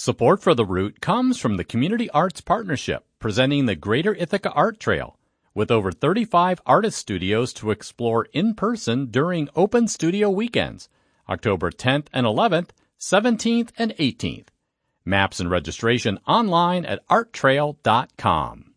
Support for The Root comes from the Community Arts Partnership, presenting the Greater Ithaca Art Trail, with over 35 artist studios to explore in person during Open Studio Weekends, October 10th and 11th, 17th and 18th. Maps and registration online at arttrail.com.